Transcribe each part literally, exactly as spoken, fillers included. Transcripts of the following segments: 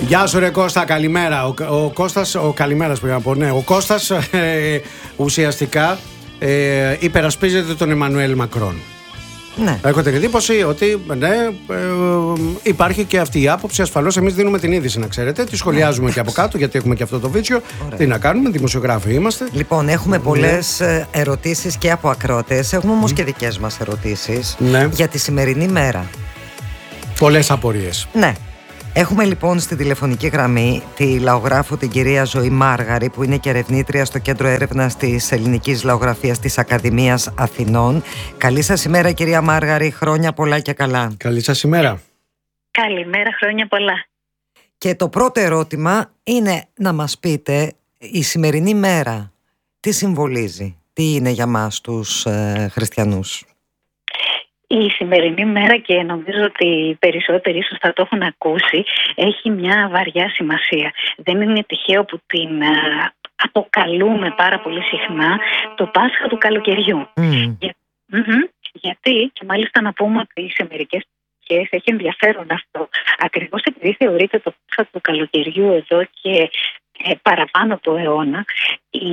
Γεια σου ρε Κώστα, καλημέρα. Ο, ο Κώστας, ο καλημέρας πρέπει να πω, ναι. Ο Κώστας ε, ουσιαστικά ε, υπερασπίζεται τον Εμμανουέλ Μακρόν. Ναι. Έχω την εντύπωση ότι ναι, ε, υπάρχει και αυτή η άποψη. Ασφαλώς εμείς δίνουμε την είδηση, να ξέρετε. Τη σχολιάζουμε ναι. και από κάτω, γιατί έχουμε και αυτό το βίτσιο. Τι να κάνουμε, δημοσιογράφοι είμαστε. Λοιπόν, έχουμε ναι. πολλές ερωτήσεις και από ακροατές. Έχουμε όμως mm. και δικές μας ερωτήσεις ναι. για τη σημερινή μέρα. Πολλές απορίες. Ναι. Έχουμε λοιπόν στη τηλεφωνική γραμμή τη λαογράφο την κυρία Ζωή Μάργαρη, που είναι και ερευνήτρια στο Κέντρο Έρευνας της Ελληνικής Λαογραφίας της Ακαδημίας Αθηνών. Καλή σας ημέρα κυρία Μάργαρη, χρόνια πολλά και καλά. Καλή σας ημέρα. Καλημέρα, χρόνια πολλά. Και το πρώτο ερώτημα είναι να μας πείτε η σημερινή μέρα τι συμβολίζει, τι είναι για μας τους ε, χριστιανούς. Η σημερινή μέρα, και νομίζω ότι οι περισσότεροι ίσως θα το έχουν ακούσει, έχει μια βαριά σημασία. Δεν είναι τυχαίο που την α, αποκαλούμε πάρα πολύ συχνά το Πάσχα του καλοκαιριού. Mm. Για, mm-hmm, γιατί, και μάλιστα να πούμε ότι σε μερικές περιοχές έχει ενδιαφέρον αυτό, ακριβώς επειδή θεωρείται το Πάσχα του καλοκαιριού εδώ και ε, παραπάνω το αιώνα, οι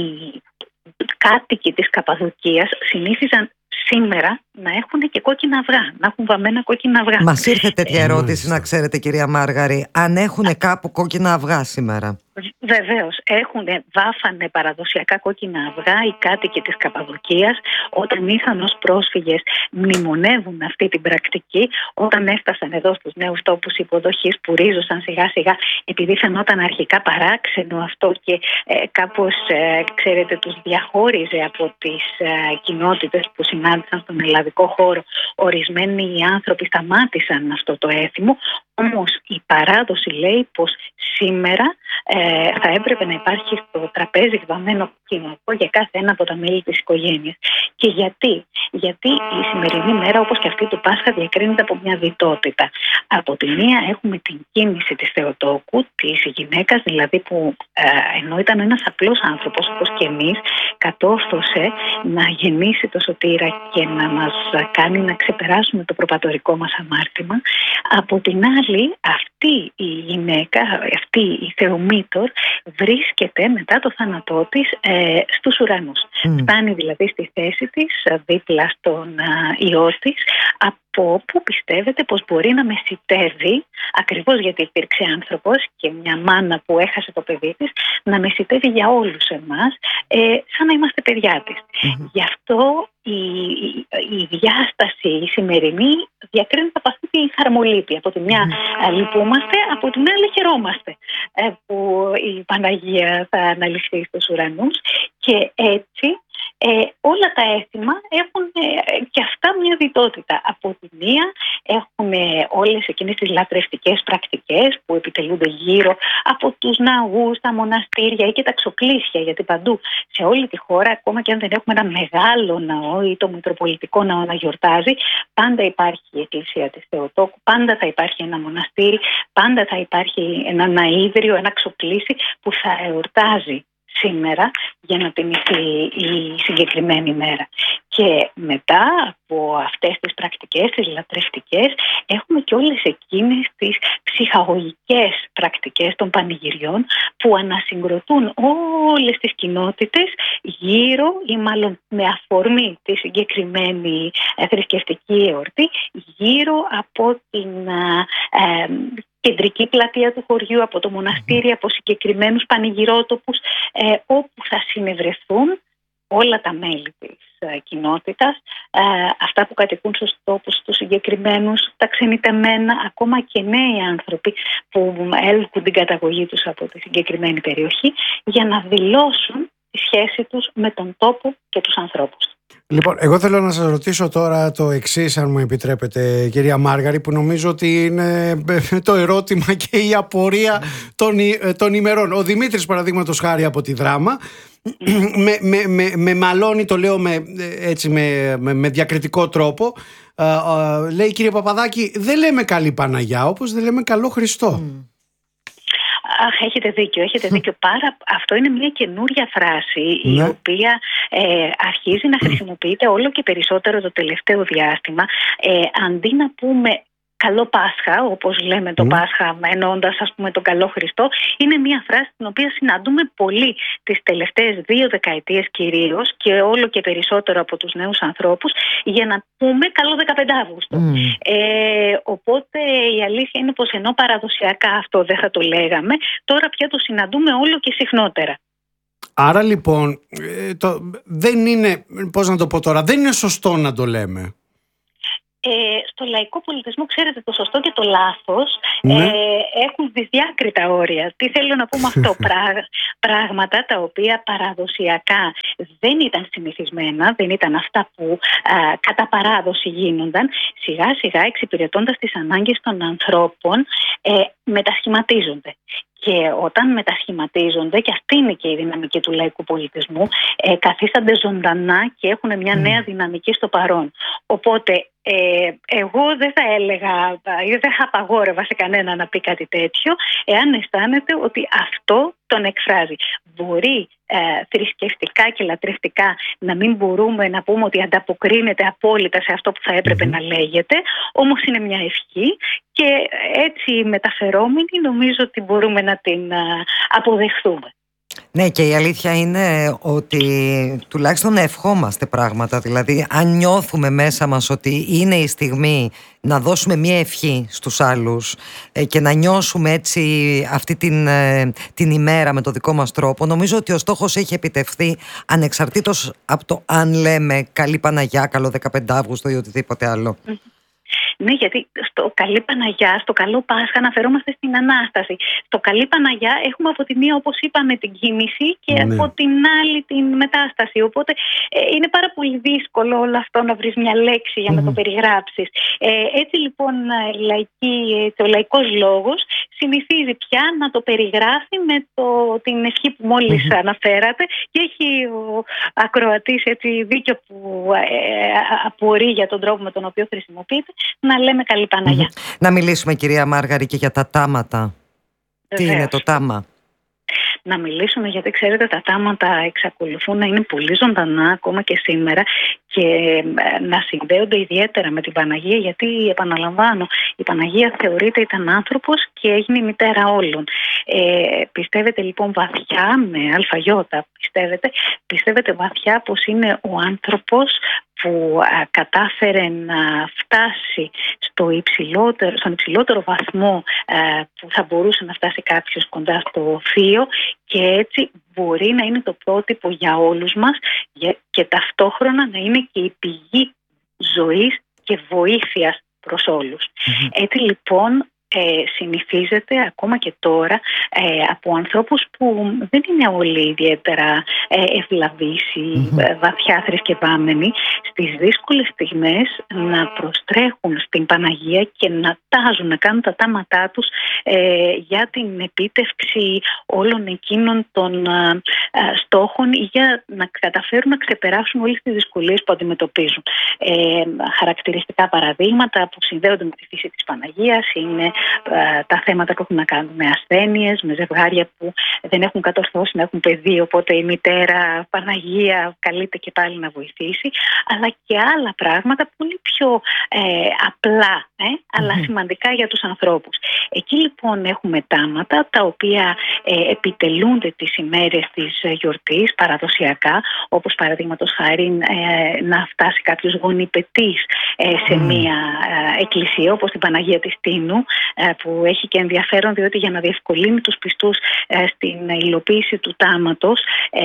κάτοικοι της Καπαδοκίας συνήθιζαν σήμερα να έχουν και κόκκινα αυγά, να έχουν βαμμένα κόκκινα αυγά. Μας ήρθε τέτοια ερώτηση, να ξέρετε κυρία Μάργαρη, αν έχουν κάπου κόκκινα αυγά σήμερα. Βεβαίως, έχουν, βάφανε παραδοσιακά κόκκινα αυγά οι κάτοικοι της Καπαδοκίας. Όταν ήρθαν ως πρόσφυγες, μνημονεύουν αυτή την πρακτική. Όταν έφτασαν εδώ στους νέους τόπους υποδοχής που ρίζωσαν σιγά σιγά, επειδή φαινόταν αρχικά παράξενο αυτό και ε, κάπως ε, ξέρετε τους διαχώριζε από τις ε, κοινότητες που συνάντησαν στον ελλαδικό χώρο, ορισμένοι άνθρωποι σταμάτησαν αυτό το έθιμο. Όμως η παράδοση λέει πως σήμερα ε, θα έπρεπε να υπάρχει στο τραπέζι βαμμένο κοινωνικό για κάθε ένα από τα μέλη της οικογένειας. Και γιατί? Γιατί η σημερινή μέρα, όπως και αυτή του Πάσχα, διακρίνεται από μια διτότητα. Από τη μία έχουμε την κίνηση της Θεοτόκου, της γυναίκας, δηλαδή που ε, ενώ ήταν ένας απλός άνθρωπος όπως και εμείς, κατόρθωσε να γεννήσει το σωτήρα και να μας κάνει να ξεπεράσουμε το προπατορικό μας αμάρτημα. Από την άλλη, αυτή η γυναίκα, αυτή η Θεομήτωρ, βρίσκεται μετά το θάνατό της ε, στους ουρανούς. Mm. Φτάνει δηλαδή στη θέση της, δίπλα στον α, Υιό της, από όπου πιστεύετε πως μπορεί να μεσιτεύει, ακριβώς γιατί υπήρξε άνθρωπος και μια μάνα που έχασε το παιδί της, να μεσιτεύει για όλους εμάς, ε, σαν να είμαστε παιδιά της. Mm-hmm. Γι' αυτό η, η, η διάσταση η σημερινή διακρίνεται από αυτή τη χαρμολύπη. Από τη μια mm-hmm. λυπούμαστε, από την άλλη χαιρόμαστε ε, που η Παναγία θα αναλυφθεί στους ουρανούς, και έτσι Ε, όλα τα έθιμα έχουν ε, και αυτά μια διτότητα. Από τη μία έχουν όλες εκείνες τις λατρευτικές πρακτικές που επιτελούνται γύρω από τους ναούς, τα μοναστήρια ή και τα ξοκλήσια, γιατί παντού σε όλη τη χώρα, ακόμα και αν δεν έχουμε ένα μεγάλο ναό ή το Μητροπολιτικό Ναό να γιορτάζει, πάντα υπάρχει η Εκκλησία της Θεοτόκου, πάντα θα υπάρχει ένα μοναστήρι, πάντα θα υπάρχει ένα ναΐδριο, ένα ξοκλήσι που θα εορτάζει σήμερα για να τιμηθεί η συγκεκριμένη μέρα. Και μετά από αυτές τις πρακτικές, τις λατρευτικές, έχουμε και όλες εκείνες τις ψυχαγωγικές πρακτικές των πανηγυριών που ανασυγκροτούν όλες τις κοινότητες γύρω ή μάλλον με αφορμή τη συγκεκριμένη θρησκευτική εορτή, γύρω από την ε, κεντρική πλατεία του χωριού, από το μοναστήρι, από συγκεκριμένους πανηγυρότοπους, ε, όπου θα συνευρεθούν όλα τα μέλη της ε, κοινότητας, ε, αυτά που κατοικούν στους τόπους τους συγκεκριμένους, τα ξενιτεμένα, ακόμα και νέοι άνθρωποι που έλκουν την καταγωγή τους από τη συγκεκριμένη περιοχή, για να δηλώσουν τη σχέση τους με τον τόπο και τους ανθρώπους. Λοιπόν, εγώ θέλω να σας ρωτήσω τώρα το εξής, αν μου επιτρέπετε, κυρία Μάργαρη, που νομίζω ότι είναι το ερώτημα και η απορία των, των ημερών. Ο Δημήτρης, παραδείγματος χάρη, από τη Δράμα, με, με, με, με μαλώνει, το λέω με, έτσι, με, με, με διακριτικό τρόπο, α, α, λέει, κύριε Παπαδάκη, δεν λέμε καλή Παναγιά, όπως δεν λέμε καλό Χριστό. Mm. Αχ, έχετε δίκιο, έχετε δίκιο. Πάρα, αυτό είναι μια καινούρια φράση, ναι, η οποία ε, αρχίζει να χρησιμοποιείται όλο και περισσότερο το τελευταίο διάστημα. Ε, αντί να πούμε καλό Πάσχα, όπως λέμε το Mm. Πάσχα εννοώντας ας πούμε τον καλό Χριστό, είναι μια φράση την οποία συναντούμε πολύ τις τελευταίες δύο δεκαετίες κυρίως και όλο και περισσότερο από τους νέους ανθρώπους για να πούμε καλό δεκαπέντε Αύγουστο. Mm. Ε, οπότε η αλήθεια είναι πως ενώ παραδοσιακά αυτό δεν θα το λέγαμε, τώρα πια το συναντούμε όλο και συχνότερα. Άρα λοιπόν ε, το, δεν είναι, πώς να το πω τώρα, δεν είναι σωστό να το λέμε. Ε, στο λαϊκό πολιτισμό, ξέρετε, το σωστό και το λάθος Ναι. ε, έχουν δυσδιάκριτα όρια. Τι θέλω να πούμε αυτό? Πρά, πράγματα τα οποία παραδοσιακά δεν ήταν συνηθισμένα, δεν ήταν αυτά που α, κατά παράδοση γίνονταν, σιγά σιγά εξυπηρετώντας τις ανάγκες των ανθρώπων ε, μετασχηματίζονται. Και όταν μετασχηματίζονται, και αυτή είναι και η δυναμική του λαϊκού πολιτισμού, ε, καθίστανται ζωντανά και έχουν μια νέα δυναμική στο παρόν. Οπότε ε, εγώ δεν θα έλεγα ή δεν θα απαγόρευα σε κανένα να πει κάτι τέτοιο, εάν αισθάνεται ότι αυτό τον εκφράζει. Μπορεί ε, θρησκευτικά και λατρευτικά να μην μπορούμε να πούμε ότι ανταποκρίνεται απόλυτα σε αυτό που θα έπρεπε mm-hmm. να λέγεται, όμως είναι μια ευχή και έτσι μεταφερόμενη νομίζω ότι μπορούμε να την α, αποδεχθούμε. Ναι, και η αλήθεια είναι ότι τουλάχιστον ευχόμαστε πράγματα. Δηλαδή, αν νιώθουμε μέσα μας ότι είναι η στιγμή να δώσουμε μια ευχή στους άλλους ε, και να νιώσουμε έτσι αυτή την, ε, την ημέρα με το δικό μας τρόπο, νομίζω ότι ο στόχος έχει επιτευχθεί ανεξαρτήτως από το αν λέμε καλή Παναγιά, καλό δεκαπέντε Αύγουστο ή οτιδήποτε άλλο. Ναι, γιατί στο καλή Παναγιά, στο καλό Πάσχα αναφερόμαστε στην Ανάσταση. Στο καλή Παναγιά έχουμε από τη μία, όπως είπαμε, την κοίμηση και ναι. από την άλλη την μετάσταση. Οπότε ε, είναι πάρα πολύ δύσκολο όλο αυτό να βρεις μια λέξη για να mm-hmm. το περιγράψεις. Ε, έτσι λοιπόν η λαϊκή, ο λαϊκός λόγος συνηθίζει πια να το περιγράφει με το, την ευχή που μόλις mm-hmm. αναφέρατε και έχει ο ακροατής έτσι δίκιο που ε, απορεί για τον τρόπο με τον οποίο χρησιμοποιείται να λέμε καλή Παναγιά. Mm-hmm. Να μιλήσουμε, κυρία Μάργαρη, και για τα τάματα. Βεβαίως. Τι είναι το τάμα? Να μιλήσουμε, γιατί ξέρετε τα τάματα εξακολουθούν να είναι πολύ ζωντανά ακόμα και σήμερα και να συνδέονται ιδιαίτερα με την Παναγία, γιατί επαναλαμβάνω, η Παναγία θεωρείται ήταν άνθρωπος και έγινε η μητέρα όλων. Ε, πιστεύετε λοιπόν βαθιά, με αλφαγιώτα πιστεύετε, πιστεύετε βαθιά πως είναι ο άνθρωπος που α, κατάφερε να φτάσει στο υψηλότερο, στον υψηλότερο βαθμό α, που θα μπορούσε να φτάσει κάποιος κοντά στο θείο και έτσι μπορεί να είναι το πρότυπο για όλους μας και ταυτόχρονα να είναι και η πηγή ζωής και βοήθειας προς όλους. Mm-hmm. Έτσι λοιπόν Ε, συνηθίζεται ακόμα και τώρα ε, από ανθρώπους που δεν είναι όλοι ιδιαίτερα ε, ευλαβείς ή mm-hmm. ε, βαθιά θρησκευάμενοι, στις δύσκολες στιγμές να προστρέχουν στην Παναγία και να τάζουν, να κάνουν τα τάματά τους ε, για την επίτευξη όλων εκείνων των ε, ε, στόχων ή για να καταφέρουν να ξεπεράσουν όλες τις δυσκολίες που αντιμετωπίζουν. Ε, χαρακτηριστικά παραδείγματα που συνδέονται με τη φύση της Παναγίας είναι τα θέματα που έχουν να κάνουν με ασθένειες, με ζευγάρια που δεν έχουν κατορθώσει να έχουν παιδί, οπότε η μητέρα Παναγία καλείται και πάλι να βοηθήσει, αλλά και άλλα πράγματα πολύ πιο ε, απλά, ε, αλλά mm-hmm. σημαντικά για τους ανθρώπους. Εκεί λοιπόν έχουμε τάματα τα οποία ε, επιτελούνται τις ημέρες της γιορτής παραδοσιακά, όπως παραδείγματος χάρη ε, να φτάσει κάποιος γονιπετής ε, σε mm. μια ε, εκκλησία όπως την Παναγία της Τίνου, που έχει και ενδιαφέρον διότι για να διευκολύνει τους πιστούς στην υλοποίηση του τάματος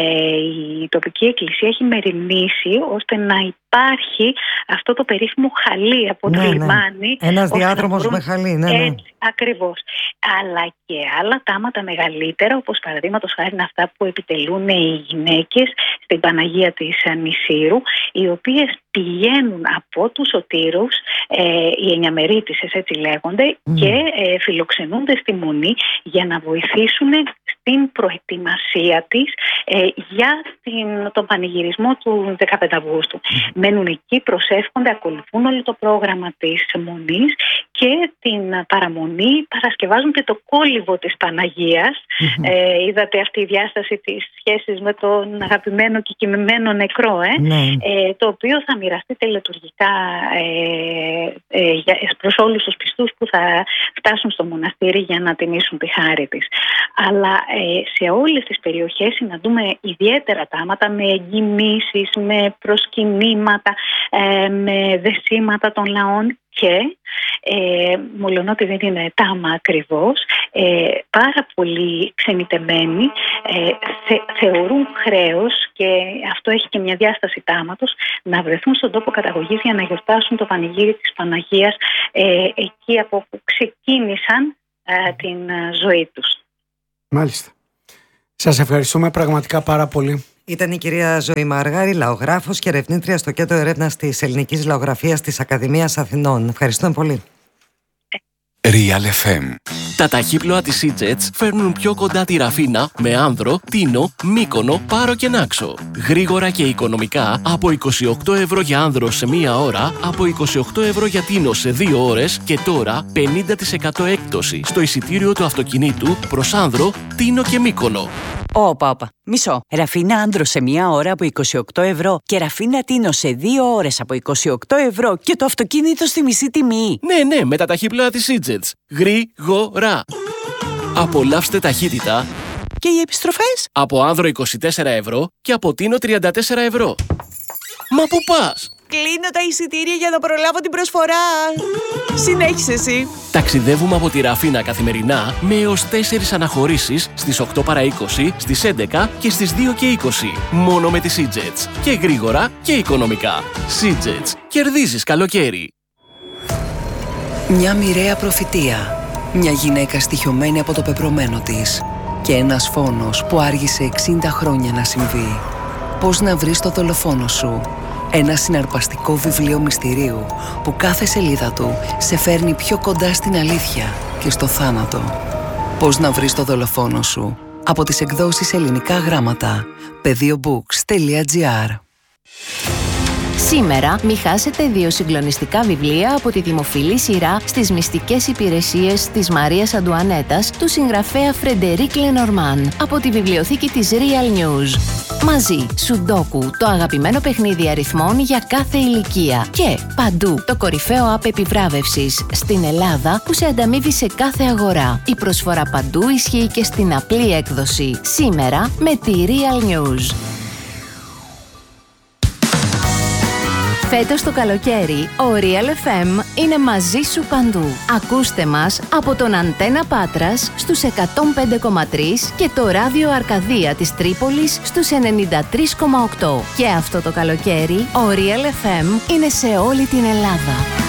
η τοπική εκκλησία έχει μεριμνήσει ώστε να υπάρχει αυτό το περίφημο χαλί από το ναι, λιμάνι. Ναι. Ένας διάδρομος με χαλί, ναι, ναι. Έτσι, ακριβώς. Αλλά και άλλα τάματα μεγαλύτερα, όπως παραδείγματος χάρη αυτά που επιτελούν οι γυναίκες στην Παναγία της Νησίρου, οι οποίες πηγαίνουν από τους σωτήρους, ε, οι εννιαμερίτισσες έτσι λέγονται, mm. και ε, φιλοξενούνται στη Μονή για να βοηθήσουν στην προετοιμασία της ε, για την, τον πανηγυρισμό του δεκαπέντε Αυγούστου. Mm. Μένουν εκεί, προσεύχονται, ακολουθούν όλο το πρόγραμμα της Μονής και την παραμονή παρασκευάζουν και το κόλυβο της Παναγίας. Mm-hmm. Ε, είδατε αυτή η διάσταση της σχέσης με τον αγαπημένο και κοιμημένο νεκρό, ε? Mm. Ε, το οποίο θα μοιραστεί τελετουργικά ε, ε, προς όλους τους πιστούς που θα φτάσουν στο μοναστήρι για να τιμήσουν τη χάρη της. Αλλά ε, σε όλες τις περιοχές συναντούμε ιδιαίτερα τάματα με εγκυμήσεις, με προσκυνήματα, ε, με δεσίματα των λαών και ε, μολονότι δεν είναι τάμα ακριβώς, ε, πάρα πολλοί ξενιτεμένοι ε, θε, θεωρούν χρέος, και αυτό έχει και μια διάσταση τάματος, να βρεθούν στον τόπο καταγωγής για να γιορτάσουν το πανηγύρι της Παναγίας ε, εκεί από όπου ξεκίνησαν ε, την ε, ζωή τους. Μάλιστα. Σας ευχαριστούμε πραγματικά πάρα πολύ. Ήταν η κυρία Ζωή Μάργαρη, λαογράφος και ερευνήτρια στο Κέντρο Έρευνας της Ελληνικής Λαογραφίας της Ακαδημίας Αθηνών. Ευχαριστούμε πολύ. Real εφ εμ. Τα ταχύπλοα της Σίτζετς φέρνουν πιο κοντά τη Ραφίνα με Άνδρο, Τίνο, Μύκονο, Πάρο και Νάξο. Γρήγορα και οικονομικά από είκοσι οκτώ ευρώ για Άνδρο σε μία ώρα, από είκοσι οκτώ ευρώ για Τίνο σε δύο ώρες και τώρα πενήντα τοις εκατό έκπτωση στο εισιτήριο του αυτοκινήτου προς Άνδρο, Τίνο και Μύκονο. Όπα, όπα. Μισό. Ραφίνα Άνδρο σε μία ώρα από είκοσι οκτώ ευρώ και Ραφίνα Τίνο σε δύο ώρες από είκοσι οκτώ ευρώ και το αυτοκίνητο στη μισή τιμή. Ναι, ναι, με τα ταχύπλοα της Σίτζετς. Γρήγορα. Απολαύστε ταχύτητα. Και οι επιστροφές? Από Άνδρο είκοσι τέσσερα ευρώ και από Τίνο τριάντα τέσσερα ευρώ. Μα πού πας? Κλείνω τα εισιτήρια για να προλάβω την προσφορά. Συνέχισε εσύ. Ταξιδεύουμε από τη Ραφίνα καθημερινά με έως τέσσερις αναχωρήσεις στις οκτώ παρά είκοσι, στις έντεκα και στις δύο και είκοσι. Μόνο με τη Σίτζετς. Και γρήγορα και οικονομικά. Σίτζετς. Κερδίζεις καλοκαίρι. Μια μοιραία προφητεία. Μια γυναίκα στοιχειωμένη από το πεπρωμένο της. Και ένας φόνος που άργησε εξήντα χρόνια να συμβεί. Πώς να βρεις το δολοφόνο σου. Ένα συναρπαστικό βιβλίο μυστηρίου που κάθε σελίδα του σε φέρνει πιο κοντά στην αλήθεια και στο θάνατο. Πώς να βρεις το δολοφόνο σου. Από τις εκδόσεις Ελληνικά Γράμματα. πεδίο μπουκς τελεία τζι άρ. Σήμερα μη χάσετε δύο συγκλονιστικά βιβλία από τη δημοφιλή σειρά στις μυστικές υπηρεσίες της Μαρίας Αντουανέτας του συγγραφέα Φρεντερίκ Λενορμάν από τη βιβλιοθήκη της Real News. Μαζί, Σουντόκου, το αγαπημένο παιχνίδι αριθμών για κάθε ηλικία. Και παντού, το κορυφαίο app επιβράβευσης στην Ελλάδα που σε ανταμείβει σε κάθε αγορά. Η προσφορά παντού ισχύει και στην απλή έκδοση. Σήμερα με τη Real News. Φέτος το καλοκαίρι, ο Real εφ εμ είναι μαζί σου παντού. Ακούστε μας από τον Αντένα Πάτρας στους εκατόν πέντε κόμμα τρία και το ράδιο Αρκαδία της Τρίπολης στους ενενήντα τρία κόμμα οκτώ. Και αυτό το καλοκαίρι, ο Real εφ εμ είναι σε όλη την Ελλάδα.